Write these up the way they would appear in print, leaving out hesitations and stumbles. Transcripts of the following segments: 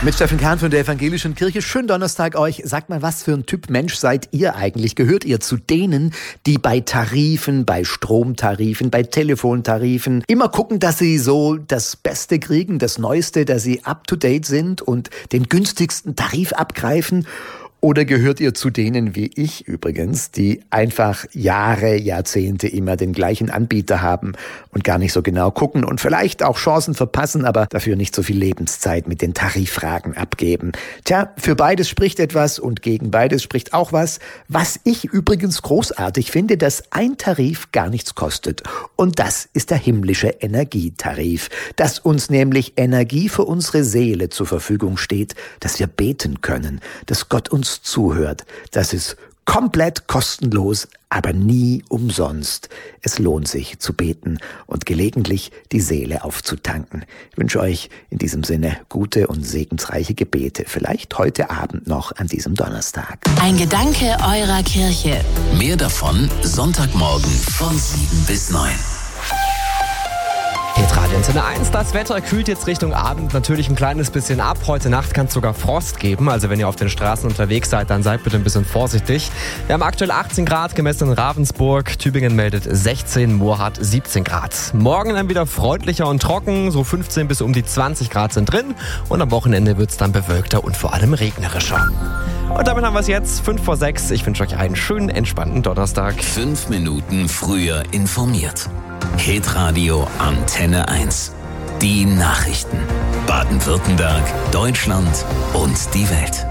Mit Steffen Kahn von der Evangelischen Kirche. Schönen Donnerstag euch. Sagt mal, was für ein Typ Mensch seid ihr eigentlich? Gehört ihr zu denen, die bei Tarifen, bei Stromtarifen, bei Telefontarifen immer gucken, dass sie so das Beste kriegen, das Neueste, dass sie up-to-date sind und den günstigsten Tarif abgreifen? Oder gehört ihr zu denen, wie ich übrigens, die einfach Jahre, Jahrzehnte immer den gleichen Anbieter haben und gar nicht so genau gucken und vielleicht auch Chancen verpassen, aber dafür nicht so viel Lebenszeit mit den Tariffragen abgeben? Tja, für beides spricht etwas und gegen beides spricht auch was. Was ich übrigens großartig finde, dass ein Tarif gar nichts kostet. Und das ist der himmlische Energietarif, dass uns nämlich Energie für unsere Seele zur Verfügung steht, dass wir beten können, dass Gott uns zuhört. Das ist komplett kostenlos, aber nie umsonst. Es lohnt sich zu beten und gelegentlich die Seele aufzutanken. Ich wünsche euch in diesem Sinne gute und segensreiche Gebete. Vielleicht heute Abend noch an diesem Donnerstag. Ein Gedanke eurer Kirche. Mehr davon Sonntagmorgen von 7 bis 9. Hitradio Antenne 1, das Wetter kühlt jetzt Richtung Abend natürlich ein kleines bisschen ab. Heute Nacht kann es sogar Frost geben, also wenn ihr auf den Straßen unterwegs seid, dann seid bitte ein bisschen vorsichtig. Wir haben aktuell 18 Grad gemessen in Ravensburg, Tübingen meldet 16, Moorhardt 17 Grad. Morgen dann wieder freundlicher und trocken, so 15 bis um die 20 Grad sind drin und am Wochenende wird es dann bewölkter und vor allem regnerischer. Und damit haben wir es jetzt, 5 vor 6. Ich wünsche euch einen schönen, entspannten Donnerstag. 5 Minuten früher informiert. Hitradio Antenne 1. Die Nachrichten. Baden-Württemberg, Deutschland und die Welt.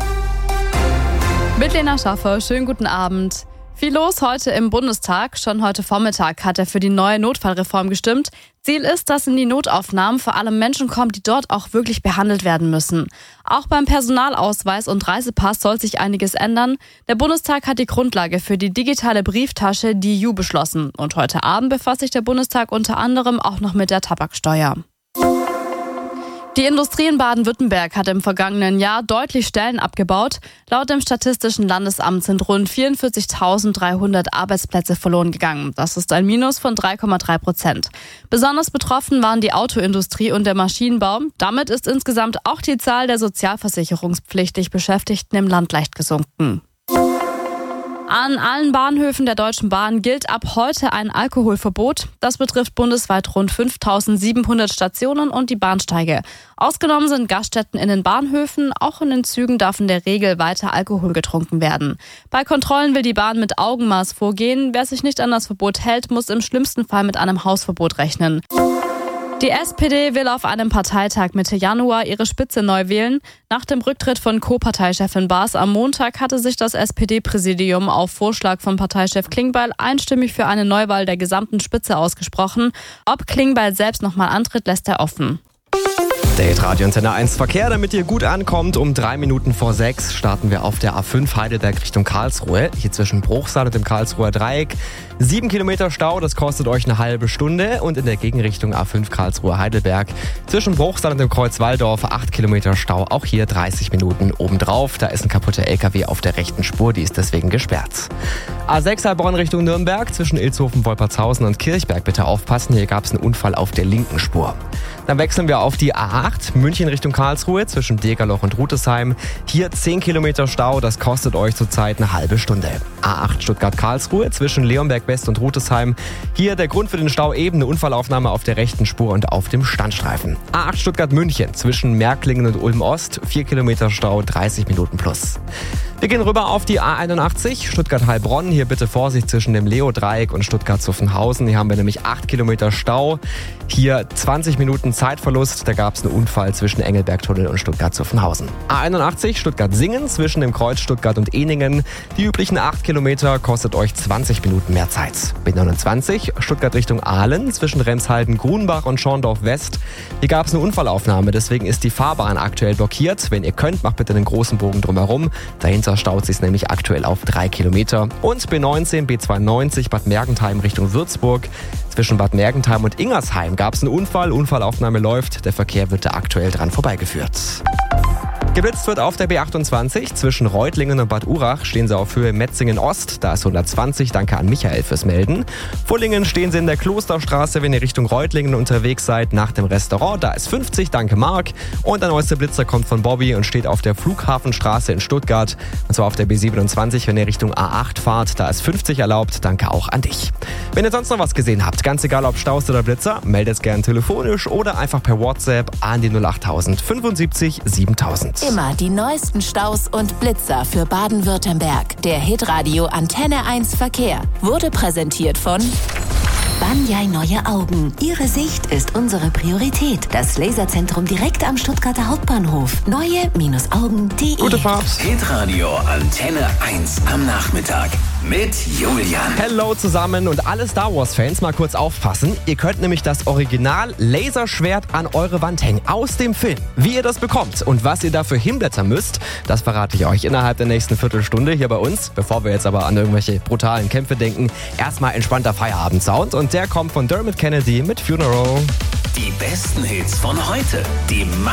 Mit Lena Schaffer, schönen guten Abend. Viel los heute im Bundestag. Schon heute Vormittag hat er für die neue Notfallreform gestimmt. Ziel ist, dass in die Notaufnahmen vor allem Menschen kommen, die dort auch wirklich behandelt werden müssen. Auch beim Personalausweis und Reisepass soll sich einiges ändern. Der Bundestag hat die Grundlage für die digitale Brieftasche DiU beschlossen. Und heute Abend befasst sich der Bundestag unter anderem auch noch mit der Tabaksteuer. Die Industrie in Baden-Württemberg hat im vergangenen Jahr deutlich Stellen abgebaut. Laut dem Statistischen Landesamt sind rund 44.300 Arbeitsplätze verloren gegangen. Das ist ein Minus von 3,3%. Besonders betroffen waren die Autoindustrie und der Maschinenbau. Damit ist insgesamt auch die Zahl der sozialversicherungspflichtig Beschäftigten im Land leicht gesunken. An allen Bahnhöfen der Deutschen Bahn gilt ab heute ein Alkoholverbot. Das betrifft bundesweit rund 5.700 Stationen und die Bahnsteige. Ausgenommen sind Gaststätten in den Bahnhöfen. Auch in den Zügen darf in der Regel weiter Alkohol getrunken werden. Bei Kontrollen will die Bahn mit Augenmaß vorgehen. Wer sich nicht an das Verbot hält, muss im schlimmsten Fall mit einem Hausverbot rechnen. Die SPD will auf einem Parteitag Mitte Januar ihre Spitze neu wählen. Nach dem Rücktritt von Co-Parteichefin Baas am Montag hatte sich das SPD-Präsidium auf Vorschlag von Parteichef Klingbeil einstimmig für eine Neuwahl der gesamten Spitze ausgesprochen. Ob Klingbeil selbst nochmal antritt, lässt er offen. Der Hitradio Antenne 1 Verkehr, damit ihr gut ankommt. Um 3 Minuten vor 6 starten wir auf der A5 Heidelberg Richtung Karlsruhe. Hier zwischen Bruchsal und dem Karlsruher Dreieck. 7 Kilometer Stau, das kostet euch eine halbe Stunde. Und in der Gegenrichtung A5 Karlsruhe Heidelberg zwischen Bruchsal und dem Kreuz Walldorf 8 Kilometer Stau. Auch hier 30 Minuten obendrauf. Da ist ein kaputter LKW auf der rechten Spur, die ist deswegen gesperrt. A6 Heilbronn Richtung Nürnberg zwischen Ilshofen, Wolpertshausen und Kirchberg. Bitte aufpassen, hier gab es einen Unfall auf der linken Spur. Dann wechseln wir auf die A8 München Richtung Karlsruhe zwischen Degerloch und Rutesheim. Hier 10 Kilometer Stau, das kostet euch zurzeit eine halbe Stunde. A8 Stuttgart-Karlsruhe zwischen Leonberg West und Rutesheim. Hier der Grund für den Stau eben eine Unfallaufnahme auf der rechten Spur und auf dem Standstreifen. A8 Stuttgart-München zwischen Märklingen und Ulm-Ost. 4 Kilometer Stau, 30 Minuten plus. Wir gehen rüber auf die A81 Stuttgart-Heilbronn. Hier bitte Vorsicht zwischen dem Leo-Dreieck und Stuttgart-Zuffenhausen. Hier haben wir nämlich 8 Kilometer Stau. Hier 20 Minuten Zeitverlust. Da gab es einen Unfall zwischen Engelbergtunnel und Stuttgart-Zuffenhausen. A81 Stuttgart-Singen zwischen dem Kreuz Stuttgart und Ehningen. Die üblichen 8 Kilometer kostet euch 20 Minuten mehr Zeit. B29 Stuttgart Richtung Aalen zwischen Remshalden, Grunbach und Schorndorf West. Hier gab es eine Unfallaufnahme, deswegen ist die Fahrbahn aktuell blockiert. Wenn ihr könnt, macht bitte einen großen Bogen drumherum. Dahinter staut sich nämlich aktuell auf 3 Kilometer. Und B19, B92 Bad Mergentheim Richtung Würzburg. Zwischen Bad Mergentheim und Ingersheim gab es einen Unfall. Unfallaufnahme läuft. Der Verkehr wird da aktuell dran vorbeigeführt. Geblitzt wird auf der B28 zwischen Reutlingen und Bad Urach. Stehen Sie auf Höhe Metzingen-Ost, da ist 120. Danke an Michael fürs Melden. Fullingen stehen Sie in der Klosterstraße, wenn ihr Richtung Reutlingen unterwegs seid, nach dem Restaurant. Da ist 50, danke Marc. Und der neueste Blitzer kommt von Bobby und steht auf der Flughafenstraße in Stuttgart. Und zwar auf der B27, wenn ihr Richtung A8 fahrt. Da ist 50 erlaubt, danke auch an dich. Wenn ihr sonst noch was gesehen habt, ganz egal ob Staus oder Blitzer, meldet es gerne telefonisch oder einfach per WhatsApp an die 08000 75 7000. Immer die neuesten Staus und Blitzer für Baden-Württemberg. Der Hitradio Antenne 1 Verkehr wurde präsentiert von Banyai Neue Augen. Ihre Sicht ist unsere Priorität. Das Laserzentrum direkt am Stuttgarter Hauptbahnhof. Neue-Augen.de. Gute Fahrt. Hitradio Antenne 1 am Nachmittag mit Julian. Hello zusammen und alle Star Wars Fans, mal kurz aufpassen. Ihr könnt nämlich das Original Laserschwert an eure Wand hängen aus dem Film. Wie ihr das bekommt und was ihr dafür hinblättern müsst, das verrate ich euch innerhalb der nächsten Viertelstunde hier bei uns. Bevor wir jetzt aber an irgendwelche brutalen Kämpfe denken, erstmal entspannter Feierabendsound und der kommt von Dermot Kennedy mit Funeral. Die besten Hits von heute. Die